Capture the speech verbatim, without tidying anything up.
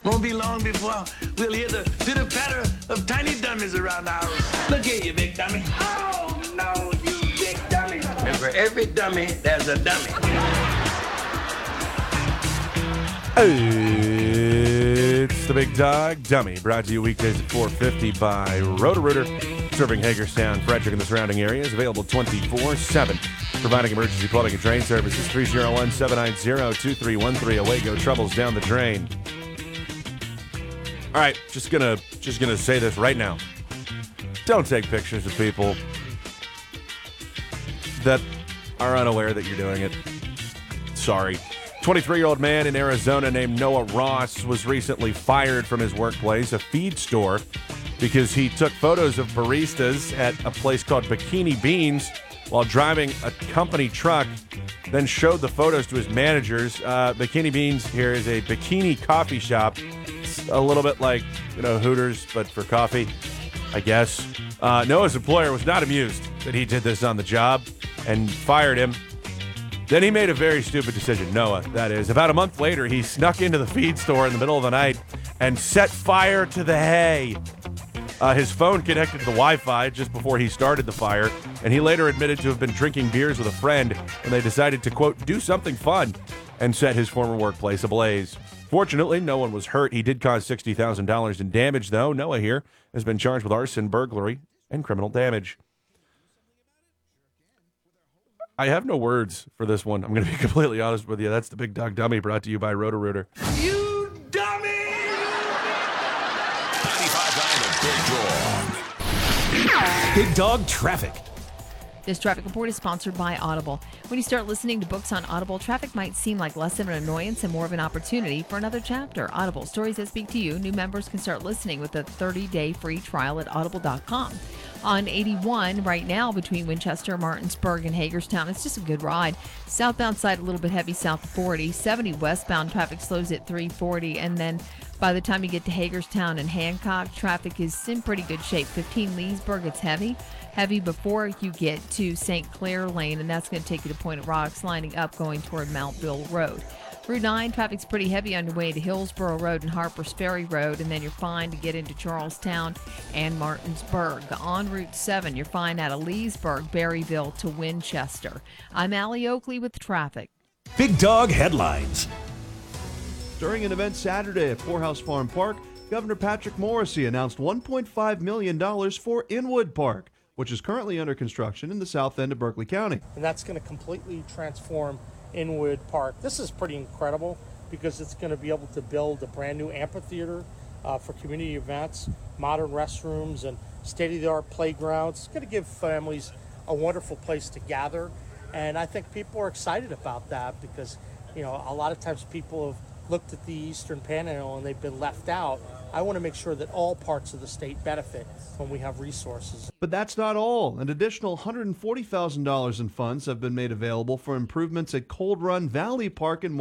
Won't be long before we'll hear the pitter-patter of tiny dummies around the house. Look here, you big dummy. Oh, no, you big dummy. And for every dummy, there's a dummy. It's the Big Dog Dummy, brought to you weekdays at four fifty by Roto-Rooter, serving Hagerstown, Frederick, and the surrounding areas. Available twenty-four seven, providing emergency plumbing and drain services. three oh one, seven nine zero, two three one three. Away go troubles down the drain. All right, just gonna just gonna say this right now. Don't take pictures of people that are unaware that you're doing it. Sorry. twenty-three-year-old man in Arizona named Noah Ross was recently fired from his workplace, a feed store, because he took photos of baristas at a place called Bikini Beans while driving a company truck, then showed the photos to his managers. Uh, Bikini Beans here is a bikini coffee shop. It's a little bit like, you know, Hooters, but for coffee, I guess. Uh, Noah's employer was not amused that he did this on the job and fired him. Then he made a very stupid decision, Noah, that is. About a month later, he snuck into the feed store in the middle of the night and set fire to the hay. Uh, his phone connected to the Wi-Fi just before he started the fire, and he later admitted to have been drinking beers with a friend when they decided to, quote, do something fun and set his former workplace ablaze. Fortunately, no one was hurt. He did cause sixty thousand dollars in damage, though. Noah here has been charged with arson, burglary, and criminal damage. I have no words for this one. I'm going to be completely honest with you. That's the Big Dog Dummy, brought to you by Roto-Rooter. You dummy! ninety-five point nine Big Dog. Big Dog Traffic. This traffic report is sponsored by Audible. When you start listening to books on Audible, traffic might seem like less of an annoyance and more of an opportunity for another chapter. Audible, stories that speak to you. New members can start listening with a thirty-day free trial at audible dot com. On eighty-one right now between Winchester, Martinsburg, and Hagerstown, it's just a good ride. Southbound side a little bit heavy south of forty. seventy westbound traffic slows at three forty, and then by the time you get to Hagerstown and Hancock, traffic is in pretty good shape. fifteen Leesburg, it's heavy. Heavy before you get to Saint Clair Lane, and that's going to take you to Point of Rocks, lining up going toward Mount Bill Road. Route nine, traffic's pretty heavy on your way to Hillsborough Road and Harpers Ferry Road, and then you're fine to get into Charlestown and Martinsburg. On Route seven, you're fine out of Leesburg, Berryville to Winchester. I'm Allie Oakley with traffic. Big Dog Headlines. During an event Saturday at Poorhouse Farm Park, Governor Patrick Morrisey announced one point five million dollars for Inwood Park, which is currently under construction in the south end of Berkeley County. And that's going to completely transform Inwood Park. This is pretty incredible because it's going to be able to build a brand new amphitheater uh, for community events, modern restrooms, and state-of-the-art playgrounds. It's going to give families a wonderful place to gather, and I think people are excited about that because, you know, a lot of times people have looked at the Eastern Panhandle and they've been left out. I want to make sure that all parts of the state benefit when we have resources. But that's not all. An additional one hundred forty thousand dollars in funds have been made available for improvements at Cold Run Valley Park in